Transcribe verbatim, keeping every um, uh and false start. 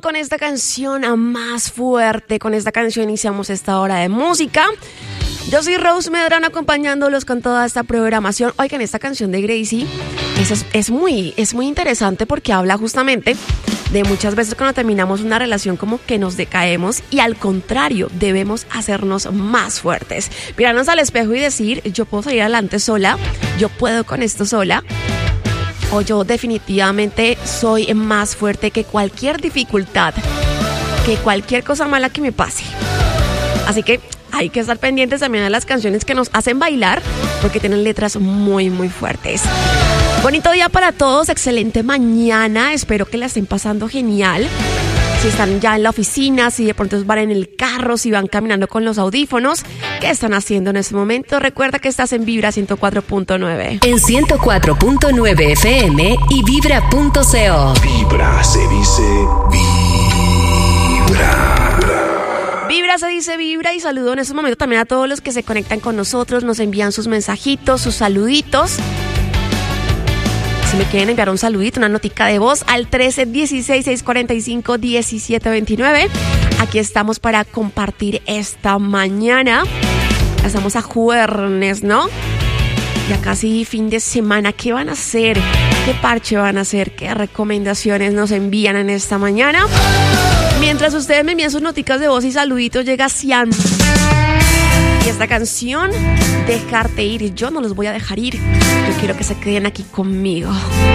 con esta canción a más fuerte. Con esta canción iniciamos esta hora de música. Yo soy Rose Medrano acompañándolos con toda esta programación. Oigan, esta canción de Gracie es, es, muy, es muy interesante porque habla justamente de muchas veces cuando terminamos una relación como que nos decaemos y al contrario, debemos hacernos más fuertes. Mirarnos al espejo y decir, yo puedo salir adelante sola, yo puedo con esto sola, o yo definitivamente soy más fuerte que cualquier dificultad, que cualquier cosa mala que me pase. Así que hay que estar pendientes también de las canciones que nos hacen bailar porque tienen letras muy, muy fuertes. Bonito día para todos, excelente mañana, espero que la estén pasando genial. Si están ya en la oficina, si de pronto van en el carro, si van caminando con los audífonos, ¿qué están haciendo en este momento? Recuerda que estás en Vibra ciento cuatro punto nueve. En ciento cuatro punto nueve F M y vibra punto co. Vibra se dice Vibra. Vibra se dice Vibra y saludo en este momento también a todos los que se conectan con nosotros, nos envían sus mensajitos, sus saluditos. Si me quieren enviar un saludito, una notica de voz al trece dieciséis seiscientos cuarenta y cinco diecisiete veintinueve. Aquí estamos para compartir esta mañana. Estamos a jueves, ¿no? Ya casi fin de semana. ¿Qué van a hacer? ¿Qué parche van a hacer? ¿Qué recomendaciones nos envían en esta mañana? Mientras ustedes me envían sus noticas de voz y saluditos, llega Cian. Y esta canción, Dejarte ir. Yo no los voy a dejar ir. Yo quiero que se queden aquí conmigo.